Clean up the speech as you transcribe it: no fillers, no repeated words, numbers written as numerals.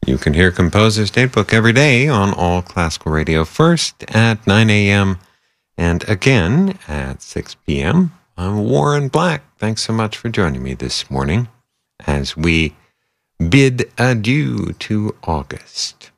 You can hear Composer's Datebook every day on All Classical Radio, first at 9 a.m. and again at 6 p.m. I'm Warren Black. Thanks so much for joining me this morning as we bid adieu to August.